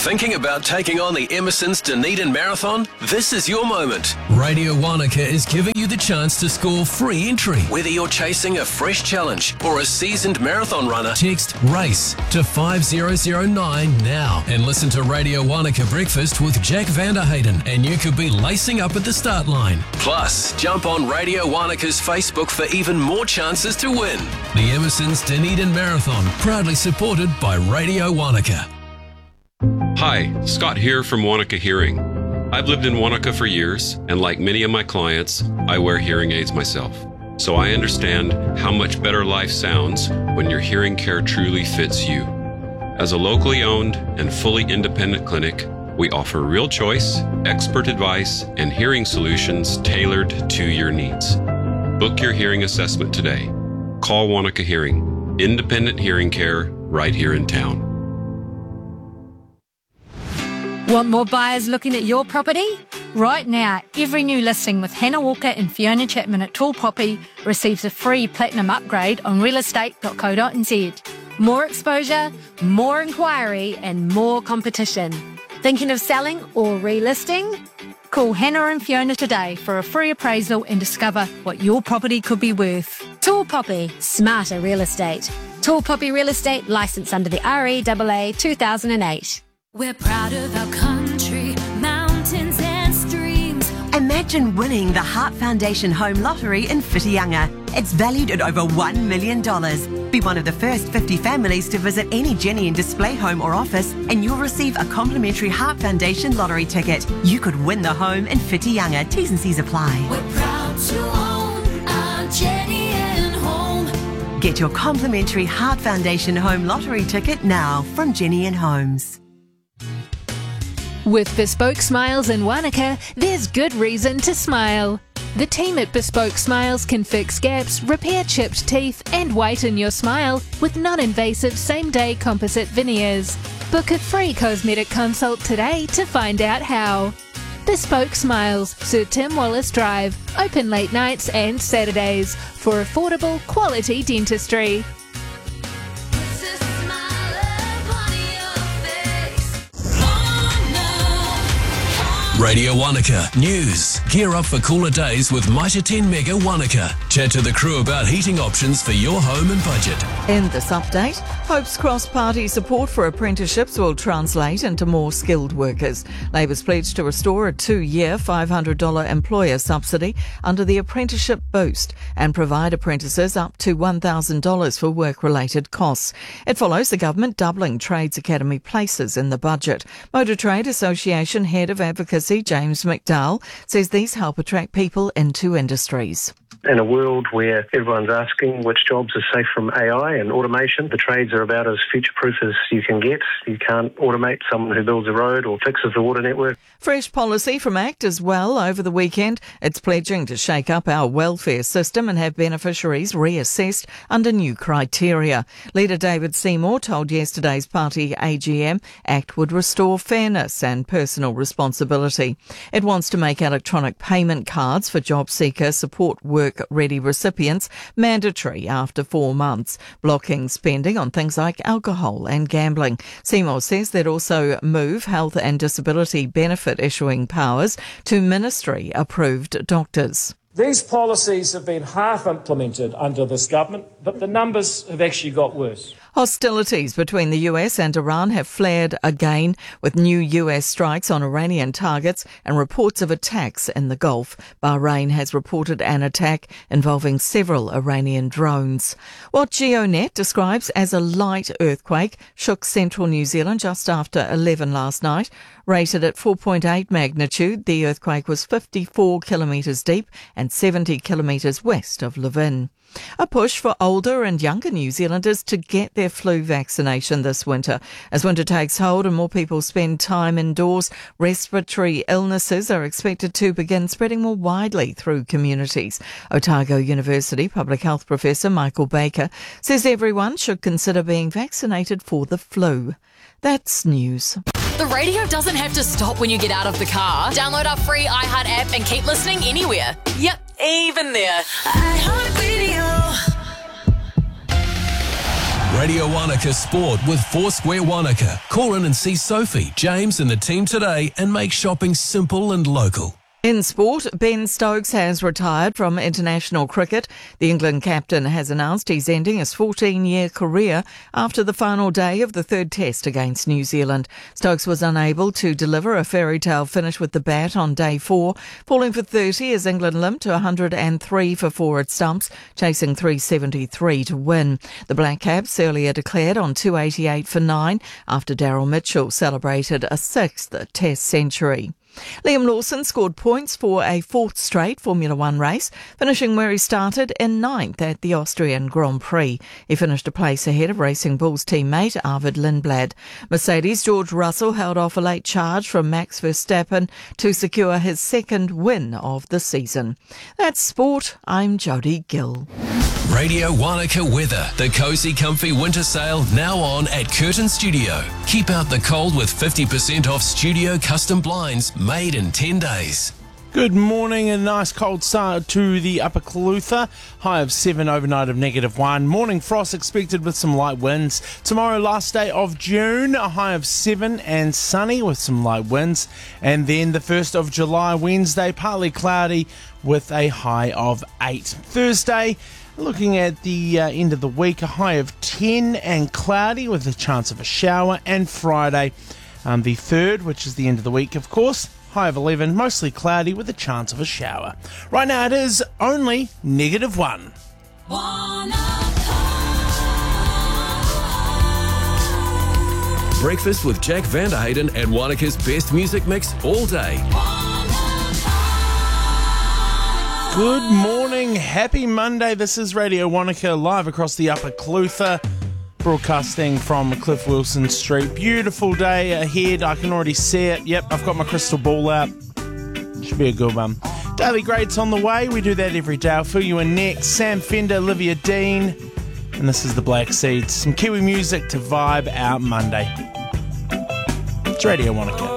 Thinking about taking on the Emerson's Dunedin Marathon? This is your moment. Radio Wanaka is giving you the chance to score free entry. Whether you're chasing a fresh challenge or a seasoned marathon runner, text RACE to 5009 now and listen to Radio Wanaka Breakfast with Jack Vanderhayden and you could be lacing up at the start line. Plus, jump on Radio Wanaka's Facebook for even more chances to win. The Emerson's Dunedin Marathon, proudly supported by Radio Wanaka. Hi, Scott here from Wanaka Hearing. I've lived in Wanaka for years, and like many of my clients, I wear hearing aids myself. So I understand how much better life sounds when your hearing care truly fits you. As a locally owned and fully independent clinic, we offer real choice, expert advice, and hearing solutions tailored to your needs. Book your hearing assessment today. Call Wanaka Hearing, independent hearing care right here in town. Want more buyers looking at your property? Right now, every new listing with Hannah Walker and Fiona Chapman at Tall Poppy receives a free platinum upgrade on realestate.co.nz. More exposure, more inquiry and more competition. Thinking of selling or relisting? Call Hannah and Fiona today for a free appraisal and discover what your property could be worth. Tall Poppy, smarter real estate. Tall Poppy Real Estate, licensed under the REAA 2008. We're proud of our country, mountains and streams. Imagine winning the Heart Foundation Home Lottery in Whitianga. It's valued at over $1 million. Be one of the first 50 families to visit any Jenny and Display home or office and you'll receive a complimentary Heart Foundation lottery ticket. You could win the home in Whitianga. T's and C's apply. We're proud to own our Jenny and Home. Get your complimentary Heart Foundation Home Lottery ticket now from Jenny and Homes. With Bespoke Smiles in Wanaka, there's good reason to smile. The team at Bespoke Smiles can fix gaps, repair chipped teeth and whiten your smile with non-invasive same-day composite veneers. Book a free cosmetic consult today to find out how. Bespoke Smiles, Sir Tim Wallace Drive, open late nights and Saturdays for affordable quality dentistry. Radio Wanaka News. Gear up for cooler days with Mitre 10 Mega Wanaka. Chat to the crew about heating options for your home and budget. In this update, Hope's cross-party support for apprenticeships will translate into more skilled workers. Labor's pledged to restore a 2-year $500 employer subsidy under the Apprenticeship Boost and provide apprentices up to $1,000 for work-related costs. It follows the government doubling Trades Academy places in the budget. Motor Trade Association Head of Advocacy James McDowell says these help attract people into industries. In a world where everyone's asking which jobs are safe from AI and automation, the trades are about as future-proof as you can get. You can't automate someone who builds a road or fixes the water network. Fresh policy from ACT as well over the weekend. It's pledging to shake up our welfare system and have beneficiaries reassessed under new criteria. Leader David Seymour told yesterday's party AGM ACT would restore fairness and personal responsibility. It wants to make electronic payment cards for job seeker support work-ready recipients mandatory after 4 months, blocking spending on things like alcohol and gambling. Seymour says they'd also move health and disability benefit issuing powers to ministry-approved doctors. These policies have been half implemented under this government, but the numbers have actually got worse. Hostilities between the US and Iran have flared again, with new US strikes on Iranian targets and reports of attacks in the Gulf. Bahrain has reported an attack involving several Iranian drones. What GeoNet describes as a light earthquake shook central New Zealand just after 11 last night. Rated at 4.8 magnitude, the earthquake was 54 kilometres deep and 70 kilometres west of Levin. A push for older and younger New Zealanders to get their flu vaccination this winter. As winter takes hold and more people spend time indoors, respiratory illnesses are expected to begin spreading more widely through communities. Otago University Public Health Professor Michael Baker says everyone should consider being vaccinated for the flu. That's news. The radio doesn't have to stop when you get out of the car. Download our free iHeart app and keep listening anywhere. Yep, even there. iHeartRadio. Radio Wanaka Sport with Foursquare Wanaka. Call in and see Sophie, James and the team today and make shopping simple and local. In sport, Ben Stokes has retired from international cricket. The England captain has announced he's ending his 14-year career after the final day of the third test against New Zealand. Stokes was unable to deliver a fairy tale finish with the bat on day 4, falling for 30 as England limped to 103 for 4 at stumps, chasing 373 to win. The Black Caps earlier declared on 288 for 9 after Daryl Mitchell celebrated a 6th test century. Liam Lawson scored points for a 4th straight Formula One race, finishing where he started in 9th at the Austrian Grand Prix. He finished a place ahead of Racing Bull's teammate Arvid Lindblad. Mercedes' George Russell held off a late charge from Max Verstappen to secure his 2nd win of the season. That's sport. I'm Jodie Gill. Radio Wanaka weather. The Cozy Comfy winter sale now on at Curtin Studio. Keep out the cold with 50% off studio custom blinds made in 10 days. Good morning, a nice cold start to the Upper Clutha. High of 7, overnight of -1. Morning frost expected with some light winds. Tomorrow, last day of June, a high of 7 and sunny with some light winds. And then the 1st of July, Wednesday, partly cloudy with a high of 8. Thursday, looking at the end of the week, a high of 10 and cloudy with a chance of a shower. And Friday, the 3rd, which is the end of the week, of course, high of 11, mostly cloudy with a chance of a shower. Right now it is only -1. Breakfast with Jack Vanderhayden and Wanaka's best music mix all day. Good morning, happy Monday. This is Radio Wanaka live across the Upper Clutha, broadcasting from Cliff Wilson Street. Beautiful day ahead, I can already see it. Yep, I've got my crystal ball out. Should be a good one. Daily Grades on the way, we do that every day. I'll fill you in next. Sam Fender, Olivia Dean, and this is the Black Seeds. Some Kiwi music to vibe out Monday. It's Radio Wanaka.